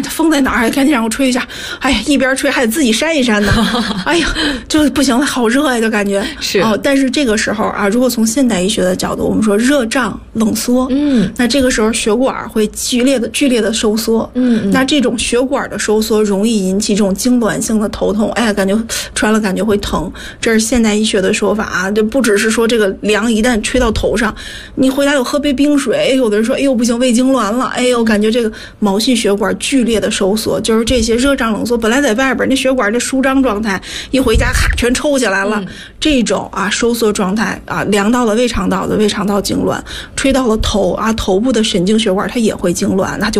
风在哪儿？赶紧让我吹一下。哎呀，一边吹还得自己扇一扇呢。哎呀，就不行了，好热呀，就感觉是但是这个时候啊，如果从现代医学的角度，我们说热胀冷缩，那这个时候血管会剧烈的收缩，那这种血管的收缩容易引起这种痉挛性的头痛，哎呀，感觉穿了感觉会疼，这是现代医学的说法啊，就不只是说这个凉一旦吹到头上，你回家有喝杯冰水，有的人说，哎呦不行，胃痉挛了，哎呦，感觉这个毛细血管剧烈的收缩，就是这些热胀冷缩，本来在外边那血管这舒张状态，一回家咔全抽起来了，这种啊收缩状态啊，凉到了胃肠道的胃肠道痉挛，吹到了头啊，头部的神经血管它也会痉挛，那就